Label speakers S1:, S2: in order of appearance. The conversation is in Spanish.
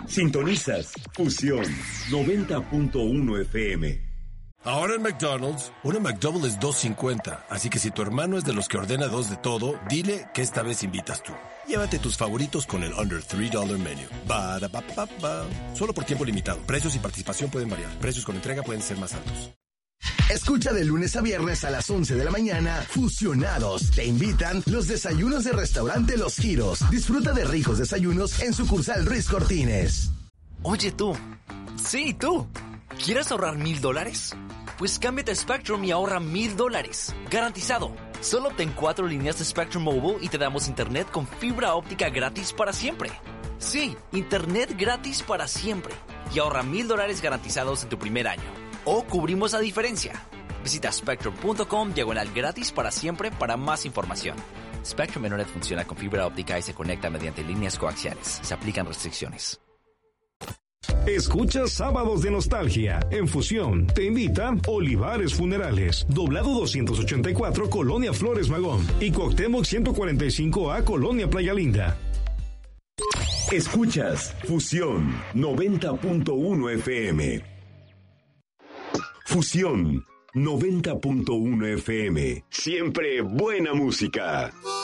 S1: Sintonizas Fusión 90.1 FM.
S2: Ahora en McDonald's, una McDouble es $2.50, así que si tu hermano es de los que ordena 2 de todo, dile que esta vez invitas tú. Llévate tus favoritos con el Under $3 Menu. Ba-da-ba-ba-ba. Solo por tiempo limitado. Precios y participación pueden variar. Precios con entrega pueden ser más altos.
S3: Escucha de lunes a viernes a las 11 de la mañana, Fusionados. Te invitan los desayunos de restaurante Los Giros. Disfruta de ricos desayunos en sucursal Ruiz Cortines.
S4: Oye tú, sí tú, ¿quieres ahorrar $1,000? Pues cámbiate a Spectrum y ahorra $1,000. Garantizado. Solo obtén 4 líneas de Spectrum Mobile y te damos internet con fibra óptica gratis para siempre. Sí, internet gratis para siempre. Y ahorra $1,000 garantizados en tu primer año. O cubrimos la diferencia. Visita spectrum.com/gratis para siempre para más información. Spectrum Internet funciona con fibra óptica y se conecta mediante líneas coaxiales. Se aplican restricciones.
S5: Escucha Sábados de Nostalgia. En Fusión te invita Olivares Funerales, Doblado 284, Colonia Flores Magón, y Cuauhtémoc 145A, Colonia Playa Linda.
S1: Escuchas Fusión 90.1 FM. Fusión 90.1 FM. Siempre buena música.